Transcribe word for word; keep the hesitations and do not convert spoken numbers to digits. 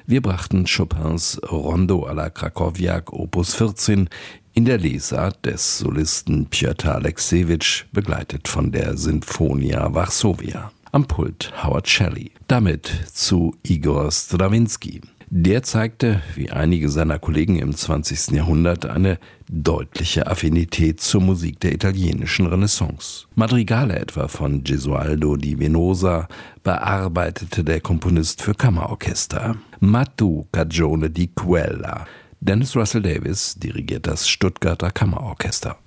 Wir brachten Chopins Rondo alla Krakowiak Opus vierzehn in der Lesart des Solisten Pjotr Aleksejewitsch, begleitet von der Sinfonia Varsovia. Am Pult Howard Shelley. Damit zu Igor Strawinski. Der zeigte, wie einige seiner Kollegen im zwanzigsten Jahrhundert, eine deutliche Affinität zur Musik der italienischen Renaissance. Madrigale etwa von Gesualdo di Venosa bearbeitete der Komponist für Kammerorchester. Ma tu cagione di quella. Dennis Russell Davis dirigiert das Stuttgarter Kammerorchester.